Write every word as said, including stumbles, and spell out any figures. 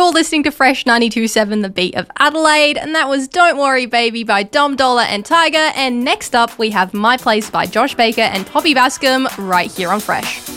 You're listening to Fresh ninety-two point seven, the beat of Adelaide, and that was Don't Worry Baby by Dom Dolla and Tyga. And next up, we have My Place by Josh Baker and Poppy Bascom right here on Fresh.